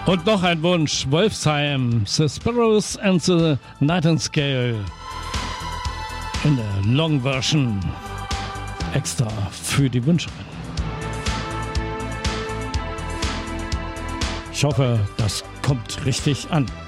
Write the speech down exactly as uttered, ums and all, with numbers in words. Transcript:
Und noch ein Wunsch, Wolfsheim, The Sparrows and the Nightingale in der Long Version, extra für die Wünscherin. Ich hoffe, das kommt richtig an.